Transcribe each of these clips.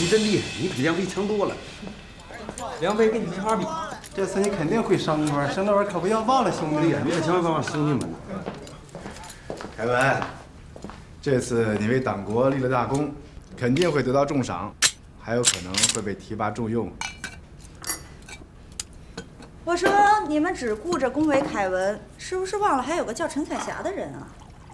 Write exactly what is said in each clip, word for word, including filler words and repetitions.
真厉害，你比梁飞强多了。 梁飞跟你没法比， 这次你肯定会升官，升那玩意儿可不要忘了兄弟呀！ 你可千万别忘兄弟们了。 凯文，这次你为党国立了大功，肯定会得到重赏，还有可能会被提拔重用。 我说你们只顾着恭维凯文，是不是忘了还有个叫陈彩霞的人啊？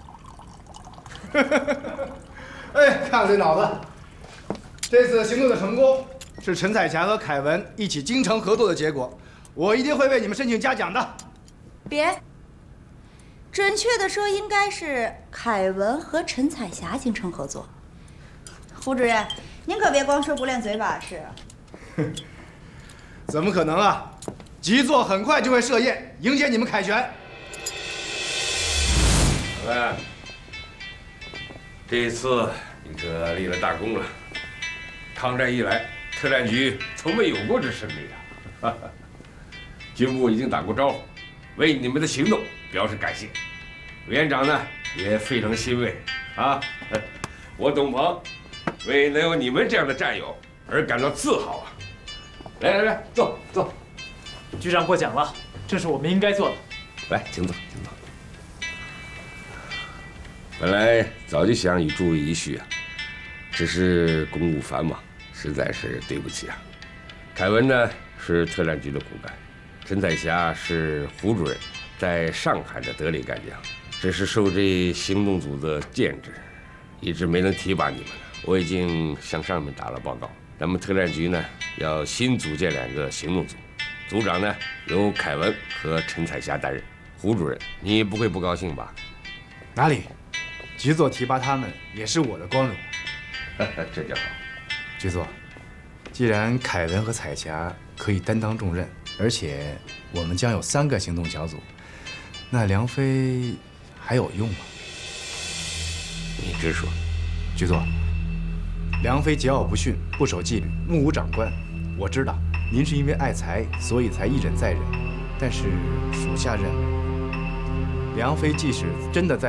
哎，看了这脑子！这次行动的成功是陈彩霞和凯文一起精诚合作的结果，我一定会为你们申请嘉奖的。 别，准确的说应该是凯文和陈彩霞精诚合作。胡主任，您可别光说不练嘴把式。 怎么可能啊！吉座很快就会设宴迎接你们凯旋。 凯文，这一次你可立了大功了。抗战以来，特战局从没有过这胜利啊！军部已经打过招呼，为你们的行动表示感谢。委员长呢也非常欣慰啊！我董鹏为能有你们这样的战友而感到自豪啊！来来来，坐坐。 局长过奖了，这是我们应该做的。 来，请坐，请坐。本来早就想与诸位一叙啊，只是公务繁忙，实在是对不起啊。凯文呢是特战局的骨干，陈彩霞是胡主任在上海的得力干将，只是受这行动组的建制，一直没能提拔你们。我已经向上面打了报告，咱们特战局呢要新组建两个行动组，组长呢由凯文和陈彩霞担任。胡主任，你不会不高兴吧？ 哪里？局座提拔他们也是我的光荣。 这就好。 局座，既然凯文和彩霞可以担当重任，而且我们将有三个行动小组，那梁飞还有用吗？ 你直说。 局座，梁飞桀骜不驯，不守纪律，目无长官。我知道您是因为爱财，所以才一忍再忍，但是属下认为，梁飞即使真的在